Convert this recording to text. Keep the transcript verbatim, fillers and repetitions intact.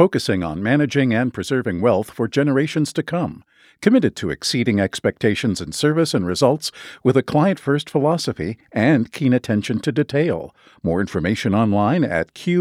focusing on managing and preserving wealth for generations to come, committed to exceeding expectations in service and results with a client-first philosophy and keen attention to detail. More information online at q